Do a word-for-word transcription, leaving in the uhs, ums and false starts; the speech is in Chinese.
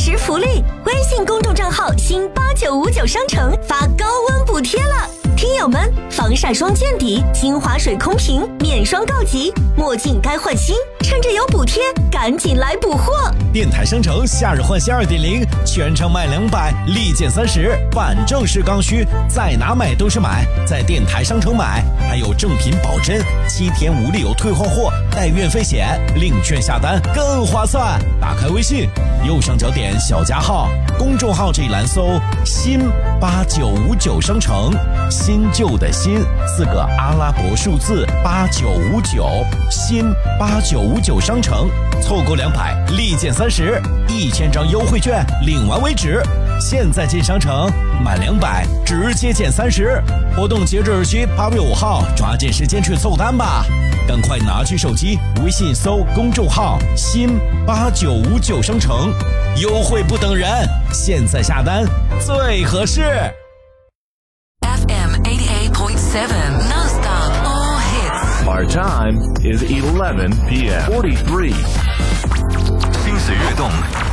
时福利，微信公众账号新八九五九商城发高温补贴了。听友们，防晒霜见底，精华水空瓶面霜告急，墨镜该换新，趁着有补贴，赶紧来补货！ 电台商城夏日换新 二点零， 全场卖两百，立减三十，反正是刚需，在哪买都是买，在电台商城买，还有正品保真，七天无理由退换货，带运费险，领券下单更划算。打开微信，右上角点小加号，公众号这一栏搜新八九五九商城，新旧的新四个阿拉伯数字八九五九，新八九五九商城，凑够两百立减三十，一千张优惠券领完为止。现在进商城满两百直接减三十，活动截止日期八月五号，抓紧时间去凑单吧！赶快拿起手机，微信搜公众号新八九五九商城，优惠不等人，现在下单最合适。 F M eighty-eight point seven non-stop all hits. Our time is eleven p m forty-three. 心随悦动，